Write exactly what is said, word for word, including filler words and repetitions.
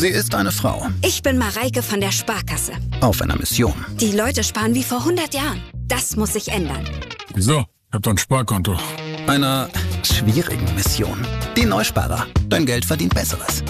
Sie ist eine Frau. Ich bin Mareike von der Sparkasse. Auf einer Mission. Die Leute sparen wie vor hundert Jahren. Das muss sich ändern. Wieso? Ich hab doch ein Sparkonto. Einer schwierigen Mission. Die Neusparer. Dein Geld verdient Besseres.